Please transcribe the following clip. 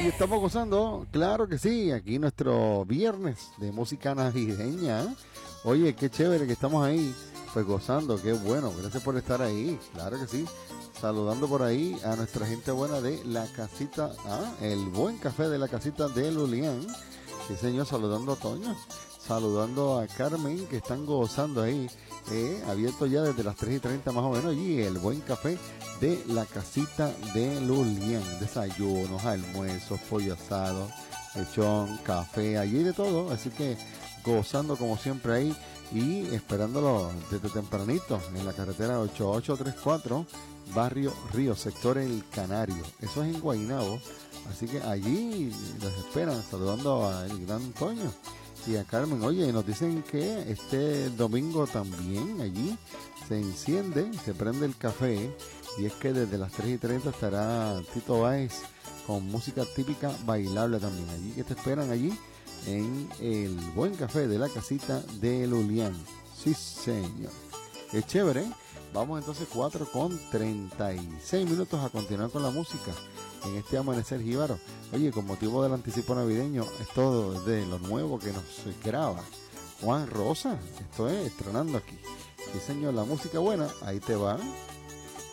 Y estamos gozando, claro que sí, aquí nuestro viernes de música navideña. Oye, qué chévere que estamos ahí, pues gozando, qué bueno, gracias por estar ahí, claro que sí. Saludando por ahí a nuestra gente buena de la casita, el buen café de la casita de Lulián. Sí, señor, saludando a Toño, saludando a Carmen, que están gozando ahí, abierto ya desde las 3:30 más o menos, allí el buen café de la casita de Lulián. Desayunos, almuerzos, pollo asado, lechón, café, allí de todo, así que gozando como siempre ahí y esperándolo desde tempranito en la carretera 8834, barrio Río, sector El Canario. Eso es en Guaynabo, así que allí los esperan, saludando al gran Toño y a Carmen. Oye, nos dicen que este domingo también allí se enciende, se prende el café, y es que desde las 3:30 estará Tito Báez con música típica bailable también. Allí que te esperan allí en el buen café de la casita de Lulián. Sí, señor. Es chévere, ¿eh? Vamos entonces 4:36 a continuar con la música en este amanecer jíbaro. Oye, con motivo del anticipo navideño, esto de lo nuevo que nos graba Juan Rosa, esto es estrenando aquí. Sí, señor, la música buena, ahí te va.